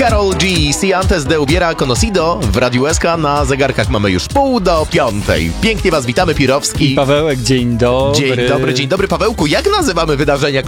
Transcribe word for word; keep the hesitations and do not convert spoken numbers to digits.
Karol G, Si antes de hubiera conocido w Radiu S K. Na zegarkach mamy już pół do piątej. Pięknie was witamy, Pirowski. I Pawełek, dzień dobry. Dzień dobry, dzień dobry, Pawełku. Jak nazywamy wydarzenia,